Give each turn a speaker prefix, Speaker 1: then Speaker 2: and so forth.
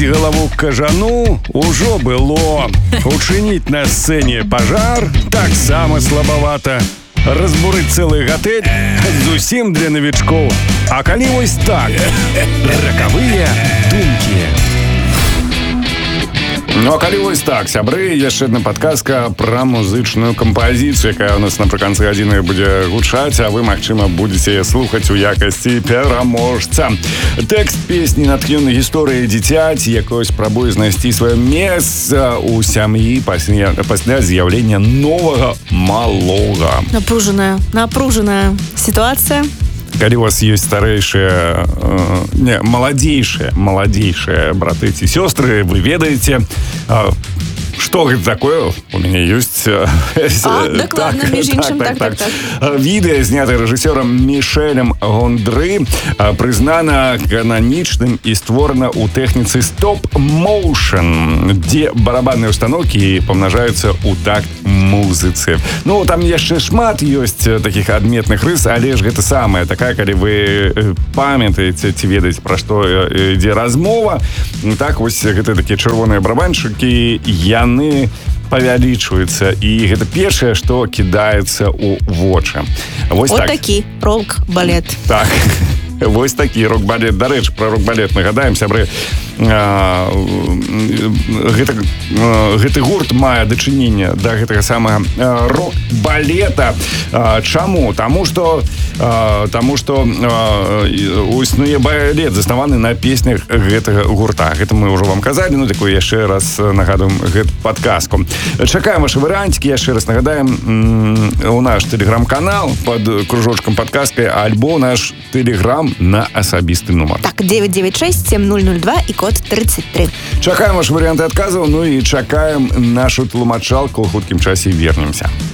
Speaker 1: Прыбіць галаву к кажану ўжо было. Учыніць на сцэне пажар таксама слабавата. Разбурыць цэлы гатэль зусім для навічкоў. А калі вось так, ракавыя думкі. Ну а калі вось так, сябры, яшчэ адна падказка пра музычную кампазіцыю, якая ў нас напрыканцы гадзіны будзе гучаць, а вы, магчыма, будзеце яе слухаць у якасці пераможца. Тэкст песні натхнёны гісторыяй дзіцяці, якое спрабуе знайсці сваё месца ў сям'і пасля з'яўлення новага малога.
Speaker 2: Напружаная сітуацыя.
Speaker 1: Калі у вас ёсць старэйшыя, маладзейшыя браты ці сёстры, вы ведаеце, што гэта такое? У мяне ёсць...
Speaker 2: Дакладна, між іншым, так.
Speaker 1: Відэа, знятае рэжысёрам Мішэлем Гондры, прызнана кананічным і створана ў тэхніцы стоп-моушн, дзе барабанныя ўстаноўкі памнажаюцца ў такт музыцы. Ну, там яшчэ шмат ёсць такіх адметных рыс, але ж гэта самае. Такая, калі вы памятаеце ці ведаеце, пра што ідзе размова, так, вось гэта такія чырвоныя барабанчыкі, яны павялічваюцца, і гэта першае, што кідаецца ў вочы.
Speaker 2: Вось такі рок-балет.
Speaker 1: Так, вось такі рок-балет. Дарэчы, пра рок-балет нагадаем, сябры, гэты гурт мае дачыненне да гэтага самага рок-балета. Чаму? Таму што існуе балет, заснаваны на песнях гэтага гурта. Гэта мы ўжо вам казалі, ну такую яшчэ раз нагадуем гэту падказку. Чакаем ваши варыянтики, яшчэ раз нагадаем у наш тэлеграм-канал под кружочком падказкай, альбо наш тэлеграм на асабісты нумар.
Speaker 2: Так, 996-7002 і код 33.
Speaker 1: Чакаем ваши варианты адказаў, ну і чакаем нашу тлумачалку, ў хуткім часе вернемся.